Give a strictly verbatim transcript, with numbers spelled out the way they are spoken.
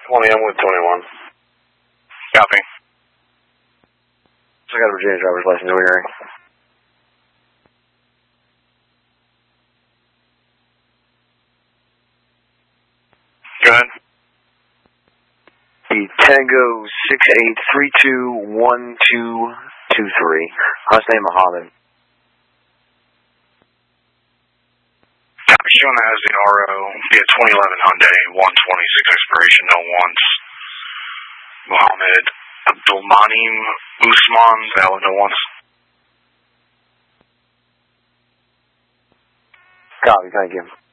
twenty, I'm with twenty-one. Copy. So I got a Virginia driver's license over here. Go ahead. The Tango six eight three two one two two three. Last name Mohammed. Showing that as the R O, yeah, twenty eleven Hyundai, one twenty-six expiration, no wants. Mohammed Abdulmanim Usman, valid, no wants. Copy, thank you.